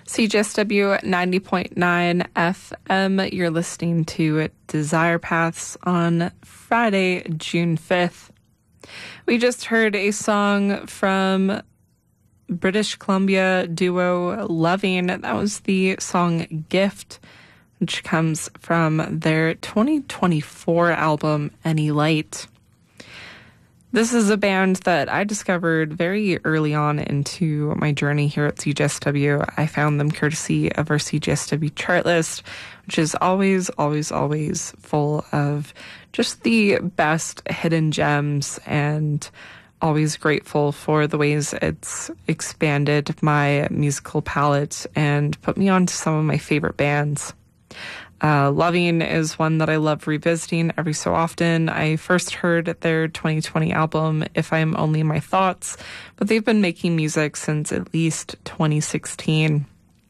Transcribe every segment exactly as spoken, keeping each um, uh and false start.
C J S W ninety point nine F M. You're listening to Desire Paths on Friday, June fifth. We just heard a song from British Columbia duo Loving. That was the song Gift, which comes from their twenty twenty-four album Any Light. This is a band that I discovered very early on into my journey here at C J S W. I found them courtesy of our C J S W chart list, which is always, always, always full of just the best hidden gems, and always grateful for the ways it's expanded my musical palette and put me on to some of my favorite bands. Uh, Loving is one that I love revisiting every so often. I first heard their twenty twenty album, If I Am Only My Thoughts, but they've been making music since at least twenty sixteen.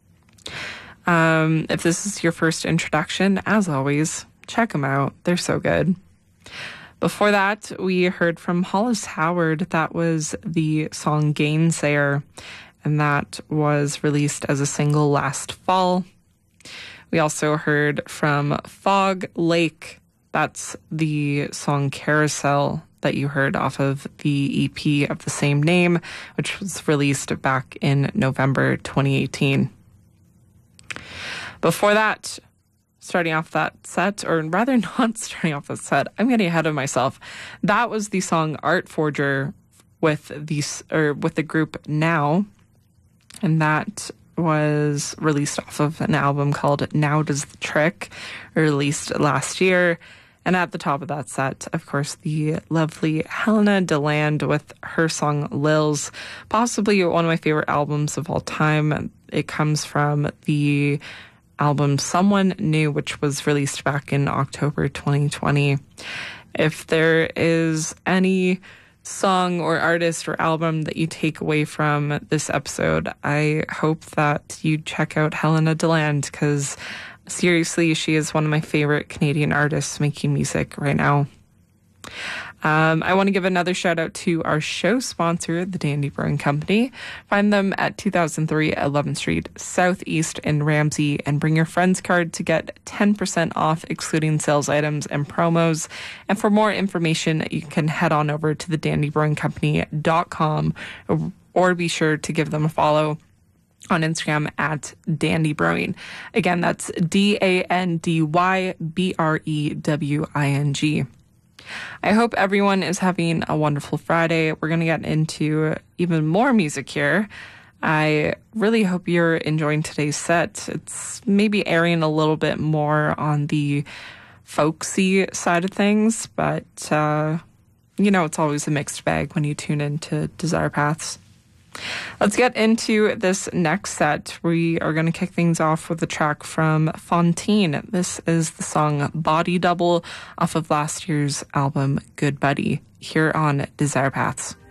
Um, if this is your first introduction, as always, check them out. They're so good. Before that, we heard from Hollis Howard. That was the song Gainsayer, and that was released as a single last fall. We also heard from Fog Lake. That's the song Carousel that you heard off of the E P of the same name, which was released back in November twenty eighteen. Before that, starting off that set, or rather not starting off the set, I'm getting ahead of myself. That was the song Art Forger with the, or with the group Now, and that was released off of an album called Now Does the Trick, released last year. And at the top of that set, of course, the lovely Helena DeLand with her song Lils, possibly one of my favorite albums of all time. It comes from the album Someone New, which was released back in October twenty twenty. If there is any song or artist or album that you take away from this episode, I hope that you check out Helena DeLand, because seriously, she is one of my favorite Canadian artists making music right now. Um, I want to give another shout out to our show sponsor, the Dandy Brewing Company. Find them at two thousand three eleventh Street Southeast in Ramsey, and bring your friends card to get ten percent off, excluding sales items and promos. And for more information, you can head on over to the dandy brewing company dot com, or, or be sure to give them a follow on Instagram at Dandy Brewing. Again, that's D A N D Y B R E W I N G. I hope everyone is having a wonderful Friday. We're going to get into even more music here. I really hope you're enjoying today's set. It's maybe airing a little bit more on the folksy side of things, but, uh, you know, it's always a mixed bag when you tune into Desire Paths. Let's get into this next set. We are going to kick things off with a track from Fontaine. This is the song Body Double off of last year's album Good Buddy, here on Desire Paths.